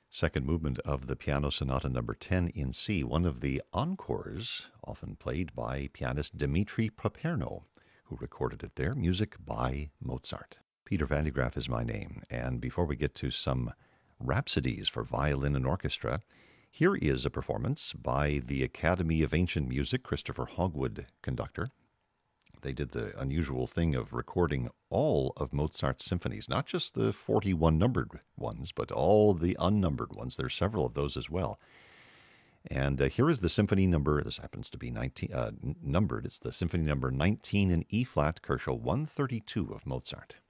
Second movement of the Piano Sonata number 10 in C, one of the encores often played by pianist Dmitri Paperno, who recorded it there. Music by Mozart. Peter Van de Graaff is my name, and before we get to some rhapsodies for violin and orchestra, here is a performance by the Academy of Ancient Music, Christopher Hogwood conductor. They did the unusual thing of recording all of Mozart's symphonies, not just the 41 numbered ones, but all the unnumbered ones. There's several of those as well. And here is the symphony number, this happens to be 19, numbered. It's the symphony number 19 in E flat, Kochel 132 of Mozart.